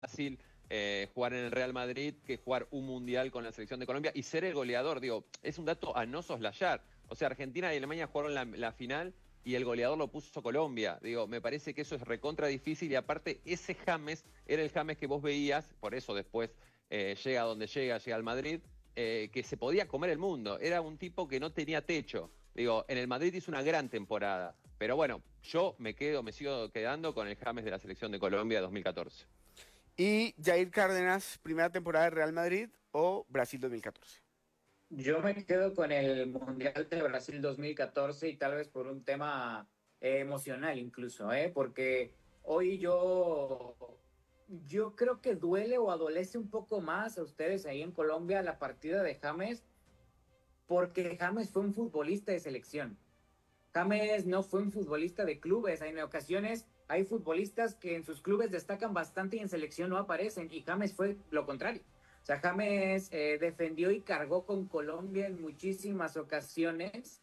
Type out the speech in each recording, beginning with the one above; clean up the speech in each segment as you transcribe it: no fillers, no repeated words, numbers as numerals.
fácil jugar en el Real Madrid que jugar un mundial con la selección de Colombia y ser el goleador. Digo, es un dato a no soslayar. O sea, Argentina y Alemania jugaron la final y el goleador lo puso Colombia. Digo, me parece que eso es recontra difícil y aparte ese James era el James que vos veías, por eso después llega donde llega al Madrid, que se podía comer el mundo. Era un tipo que no tenía techo. Digo, en el Madrid hizo una gran temporada. Pero bueno, yo me sigo quedando con el James de la selección de Colombia de 2014. Y Jair Cárdenas, primera temporada de Real Madrid o Brasil 2014. Yo me quedo con el Mundial de Brasil 2014 y tal vez por un tema emocional incluso, porque hoy yo creo que duele o adolece un poco más a ustedes ahí en Colombia la partida de James, porque James fue un futbolista de selección. James no fue un futbolista de clubes. En ocasiones hay futbolistas que en sus clubes destacan bastante y en selección no aparecen, y James fue lo contrario. O sea, James defendió y cargó con Colombia en muchísimas ocasiones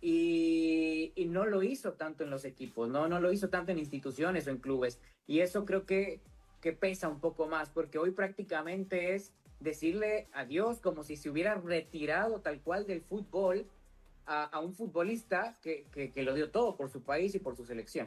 y no lo hizo tanto en los equipos, no lo hizo tanto en instituciones o en clubes. Y eso creo que pesa un poco más, porque hoy prácticamente es decirle adiós como si se hubiera retirado tal cual del fútbol a un futbolista que lo dio todo por su país y por su selección.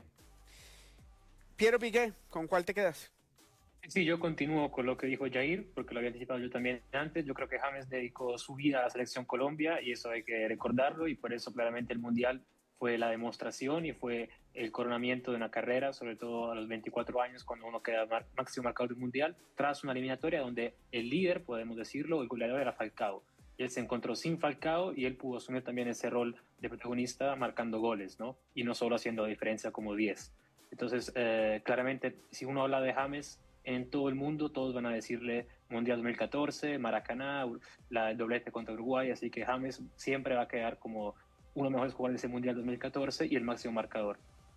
Piero Piqué, ¿con cuál te quedas? Sí, yo continúo con lo que dijo Jair, porque lo había anticipado yo también antes. Yo creo que James dedicó su vida a la selección Colombia y eso hay que recordarlo, y por eso claramente el Mundial fue la demostración y fue el coronamiento de una carrera, sobre todo a los 24 años, cuando uno queda máximo marcador del Mundial, tras una eliminatoria donde el líder, podemos decirlo, el goleador era Falcao. Él se encontró sin Falcao y él pudo asumir también ese rol de protagonista marcando goles, ¿no? Y no solo haciendo diferencia como 10. Entonces, claramente, si uno habla de James en todo el mundo, todos van a decirle Mundial 2014, Maracaná, el doblete contra Uruguay, así que James siempre va a quedar como uno de los mejores jugadores de ese Mundial 2014 y el máximo marcador.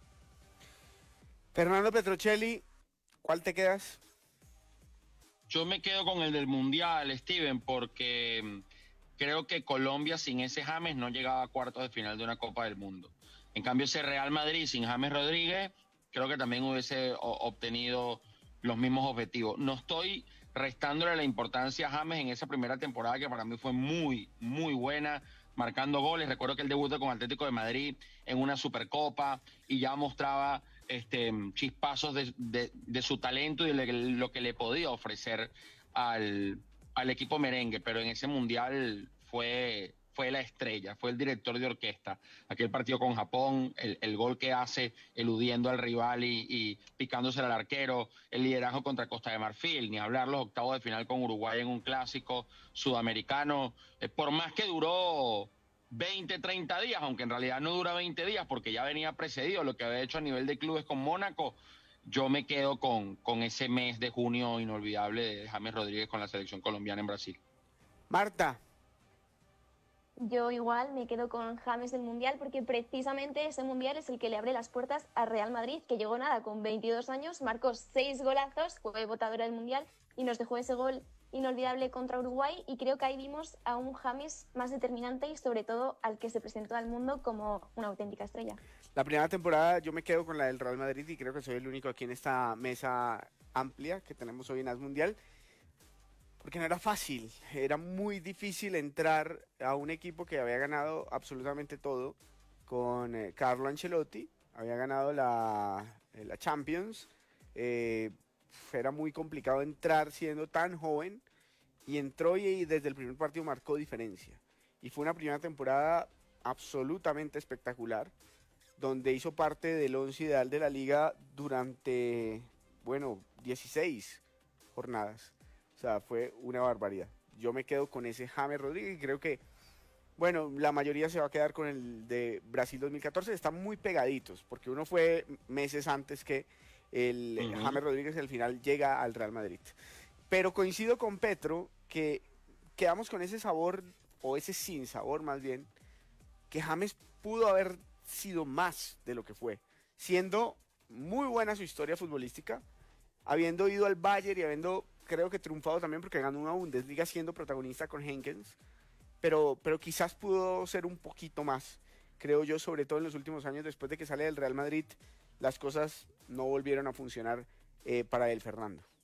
Fernando Petrocelli, ¿cuál te quedas? Yo me quedo con el del Mundial, Steven, porque creo que Colombia sin ese James no llegaba a cuartos de final de una Copa del Mundo. En cambio, ese Real Madrid sin James Rodríguez, creo que también hubiese obtenido los mismos objetivos. No estoy restándole la importancia a James en esa primera temporada, que para mí fue muy, muy buena, marcando goles. Recuerdo que él debutó con Atlético de Madrid en una Supercopa y ya mostraba chispazos de su talento y de lo que le podía ofrecer al equipo merengue, pero en ese mundial fue la estrella, fue el director de orquesta. Aquel partido con Japón, el gol que hace eludiendo al rival y picándose al arquero, el liderazgo contra Costa de Marfil, ni hablar los octavos de final con Uruguay en un clásico sudamericano, por más que duró 20, 30 días, aunque en realidad no dura 20 días porque ya venía precedido lo que había hecho a nivel de clubes con Mónaco. Yo me quedo con ese mes de junio inolvidable de James Rodríguez con la selección colombiana en Brasil. Marta. Yo igual me quedo con James del Mundial, porque precisamente ese Mundial es el que le abre las puertas a Real Madrid, que llegó nada, con 22 años, marcó 6 golazos, fue votadora del Mundial y nos dejó ese gol inolvidable contra Uruguay, y creo que ahí vimos a un James más determinante y sobre todo al que se presentó al mundo como una auténtica estrella. La primera temporada yo me quedo con la del Real Madrid y creo que soy el único aquí en esta mesa amplia que tenemos hoy en As Mundial. Porque no era fácil, era muy difícil entrar a un equipo que había ganado absolutamente todo con Carlo Ancelotti, había ganado la Champions, era muy complicado entrar siendo tan joven, y entró y desde el primer partido marcó diferencia. Y fue una primera temporada absolutamente espectacular, donde hizo parte del once ideal de la liga durante, 16 jornadas. O sea, fue una barbaridad. Yo me quedo con ese James Rodríguez y creo que, la mayoría se va a quedar con el de Brasil 2014. Están muy pegaditos, porque uno fue meses antes que el James Rodríguez, al final llega al Real Madrid. Pero coincido con Petro que quedamos con ese sabor, o ese sin sabor más bien, que James pudo haber sido más de lo que fue, siendo muy buena su historia futbolística, habiendo ido al Bayern y habiendo, creo que triunfado también porque ganó una Bundesliga siendo protagonista con Henkens, pero quizás pudo ser un poquito más, creo yo, sobre todo en los últimos años. Después de que sale del Real Madrid, las cosas no volvieron a funcionar para el Fernando.